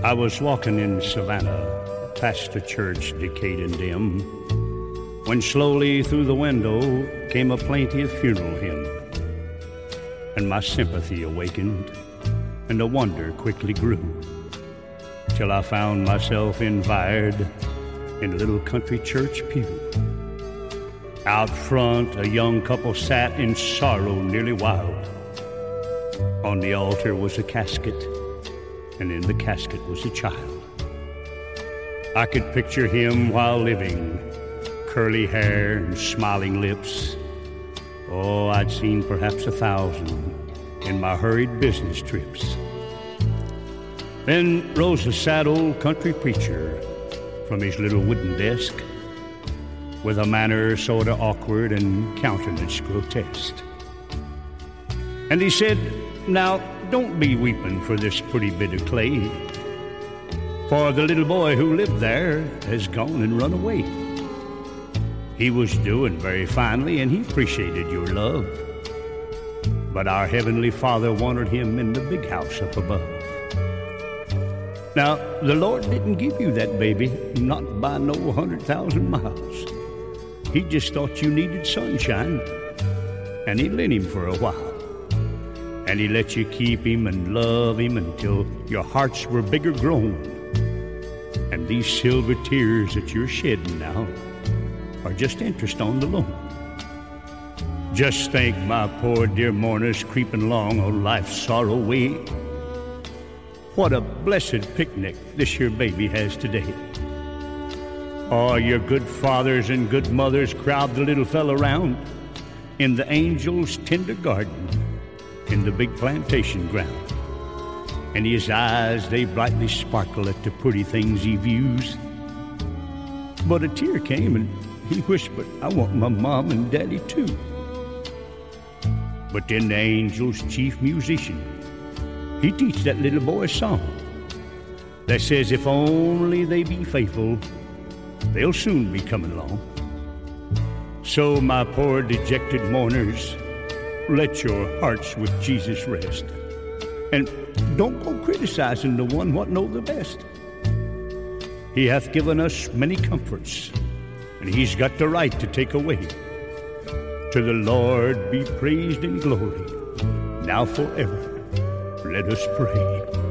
I was walking in Savannah, past a church decayed and dim, when slowly through the window came a plaintive funeral hymn. And my sympathy awakened, and a wonder quickly grew, till I found myself invited in a little country church pew. Out front, a young couple sat in sorrow nearly wild. On the altar was a casket, and in the casket was a child. I could picture him while living, curly hair and smiling lips. Oh, I'd seen perhaps 1,000 in my hurried business trips. Then rose a sad old country preacher from his little wooden desk, with a manner sorta awkward and countenance grotesque. And he said, "Now, don't be weeping for this pretty bit of clay, for the little boy who lived there has gone and run away. He was doing very finely, and he appreciated your love, but our Heavenly Father wanted him in the big house up above. Now, the Lord didn't give you that baby, not by no 100,000 miles. He just thought you needed sunshine, and he lent him for a while. And he let you keep him and love him until your hearts were bigger grown. And these silver tears that you're shedding now are just interest on the loan. Just think, my poor dear mourners creeping along on life's sorrow way, what a blessed picnic this here baby has today. All your good fathers and good mothers crowd the little fella around in the angel's tender garden in the big plantation ground. And his eyes, they brightly sparkle at the pretty things he views. But a tear came and he whispered, "I want my mom and daddy too." But then the angel's chief musician, he teach that little boy a song that says if only they be faithful, they'll soon be coming along. So, my poor dejected mourners, let your hearts with Jesus rest, and don't go criticizing the one what know the best. He hath given us many comforts, and he's got the right to take away. To the Lord be praised in glory, now forever. Let us pray.